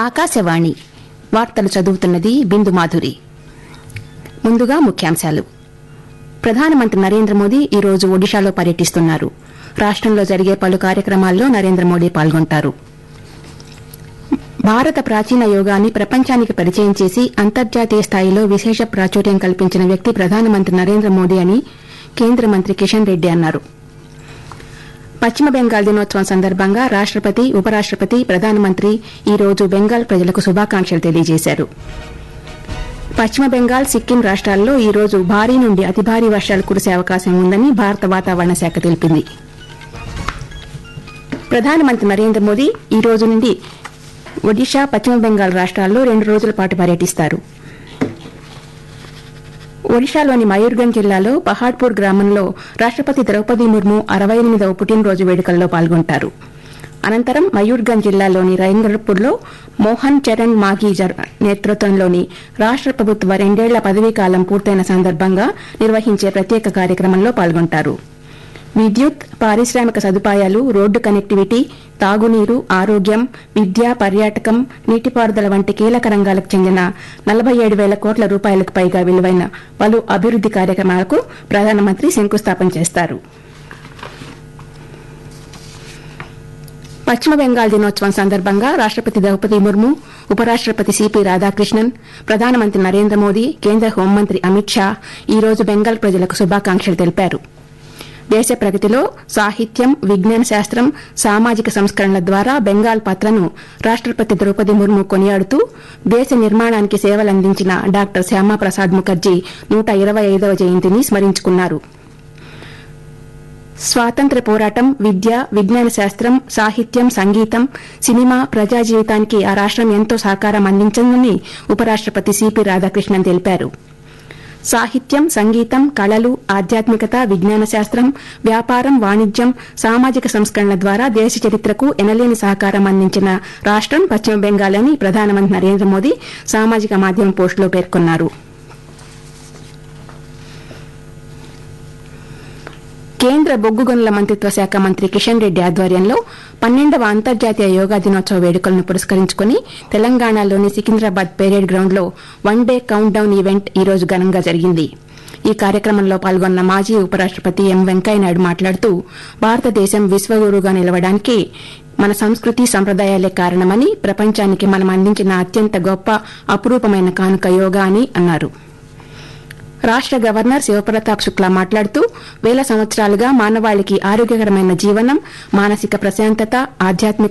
ఆకాశవాణి వార్తలు చదువుతున్నది బిందు మాధురి. ముందుగా ముఖ్యాంశాలు. ప్రధానమంత్రి నరేంద్ర మోదీ ఈ రోజు ఒడిశాలో పర్యటిస్తున్నారు. రాష్టంలో జరిగే పలు కార్యక్రమాల్లో నరేంద్ర మోదీ పాల్గొంటారు. భారత ప్రాచీన యోగాన్ని ప్రపంచానికి పరిచయం చేసి అంతర్జాతీయ స్థాయిలో విశేష ప్రాచుర్యం కల్పించిన వ్యక్తి ప్రధానమంత్రి నరేంద్ర మోదీ అని కేంద్ర మంత్రి కిషన్ రెడ్డి అన్నారు. పశ్చిమ బెంగాల్ దినోత్సవం సందర్భంగా రాష్టపతి, ఉపరాష్టపతి, ప్రధానమంత్రి ఈ రోజు బెంగాల్ ప్రజలకు శుభాకాంక్షలు తెలియజేశారు. పశ్చిమ బెంగాల్, సిక్కిం రాష్ట్రాల్లో ఈ రోజు భారీ నుండి అతి భారీ వర్షాలు కురిసే అవకాశం ఉందని భారత వాతావరణ శాఖ తెలిపింది. ప్రధానమంత్రి నరేంద్ర మోదీ ఈ రోజు నుండి ఒడిశా, పశ్చిమ బెంగాల్ రాష్ట్రాల్లో 2 రోజుల పాటు పర్యటిస్తారు. ఒడిశాలోని మయూర్గంజ్ జిల్లాలో పహాడ్పూర్ గ్రామంలో రాష్టపతి ద్రౌపది ముర్ము 68వ పుట్టినరోజు వేడుకల్లో పాల్గొంటారు. అనంతరం మయూర్గంజ్ జిల్లాలోని రైంగర్పూర్లో మోహన్ చరణ్ మాఘీ నేతృత్వంలోని రాష్ట ప్రభుత్వ 2 ఏళ్ల పదవీకాలం పూర్తయిన సందర్భంగా నిర్వహించే ప్రత్యేక కార్యక్రమంలో పాల్గొంటారు. విద్యుత్, పారిశ్రామిక సదుపాయాలు, రోడ్డు కనెక్టివిటీ, తాగునీరు, ఆరోగ్యం, విద్య, పర్యాటకం, నీటిపారుదల వంటి కీలక రంగాలకు చెందిన 47,000 కోట్ల రూపాయలకు పైగా విలువైన పలు అభివృద్ది కార్యక్రమాలకు ప్రధానమంత్రి శంకుస్థాపన చేస్తారు. పశ్చిమ బెంగాల్ దినోత్సవం సందర్భంగా రాష్టపతి ద్రౌపది ముర్ము, ఉపరాష్టపతి సిపి రాధాకృష్ణన్, ప్రధానమంత్రి నరేంద్ర మోదీ, కేంద్ర హోంమంత్రి అమిత్ షా ఈ రోజు బెంగాల్ ప్రజలకు శుభాకాంక్షలు తెలిపారు. దేశ ప్రగతిలో సాహిత్యం, విజ్ఞాన శాస్త్రం, సామాజిక సంస్కరణల ద్వారా బెంగాల్ పాత్రను రాష్టపతి ద్రౌపది ముర్ము కొనియాడుతూ దేశ నిర్మాణానికి సేవలందించిన డాక్టర్ శ్యామాప్రసాద్ ముఖర్జీ 125వ జయంతిని స్మరించుకున్నారు. స్వాతంత్ర్య పోరాటం, విద్య, విజ్ఞాన శాస్త్రం, సాహిత్యం, సంగీతం, సినిమా, ప్రజా జీవితానికి ఆ రాష్టం ఎంతో సహకారం అందించిందని ఉపరాష్టపతి సిపి రాధాకృష్ణన్ తెలిపారు. సాహిత్యం, సంగీతం, కళలు, ఆధ్యాత్మికత, విజ్ఞాన శాస్త్రం, వ్యాపారం, వాణిజ్యం, సామాజిక సంస్కరణల ద్వారా దేశ చరిత్రకు ఎనలేని సహకారం అందించిన రాష్టం పశ్చిమ బెంగాల్ అని ప్రధానమంత్రి నరేంద్ర మోదీ సామాజిక మాధ్యమం పోస్టులో పేర్కొన్నారు. కేంద్ర బొగ్గు గనుల మంత్రిత్వ శాఖ మంత్రి కిషన్ రెడ్డి ఆధ్వర్యంలో 12వ అంతర్జాతీయ యోగా దినోత్సవ వేడుకలను పురస్కరించుకుని తెలంగాణలోని సికింద్రాబాద్ పెరేడ్ గ్రౌండ్లో 1 డే కౌంట్ డౌన్ ఈవెంట్ ఈ రోజు ఘనంగా జరిగింది. ఈ కార్యక్రమంలో పాల్గొన్న మాజీ ఉపరాష్టపతి ఎం వెంకయ్యనాయుడు మాట్లాడుతూ భారతదేశం విశ్వగురువుగా నిలవడానికి మన సంస్కృతి, సంప్రదాయాలే కారణమని, ప్రపంచానికి మనం అందించిన అత్యంత గొప్ప, అపురూపమైన కానుక యోగా అని అన్నారు. రాష్ట గవర్నర్ శివప్రతాప్ శుక్లా మాట్లాడుతూ వేల సంవత్సరాలుగా మానవాళికి ఆరోగ్యకరమైన జీవనం, మానసిక ప్రశాంతత, ఆధ్యాత్మిక